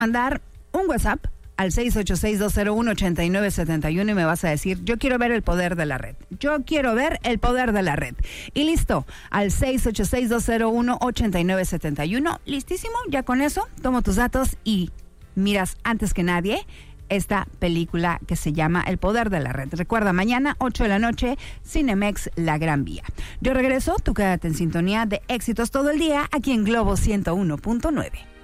mandar un WhatsApp al 686-201-8971 y me vas a decir, yo quiero ver el poder de la red. Yo quiero ver el poder de la red. Y listo, al 686-201-8971. Listísimo, ya con eso tomo tus datos y miras antes que nadie esta película que se llama El Poder de la Red. Recuerda, mañana, 8 de la noche, Cinemex La Gran Vía. Yo regreso, tú quédate en sintonía de éxitos todo el día aquí en Globo 101.9.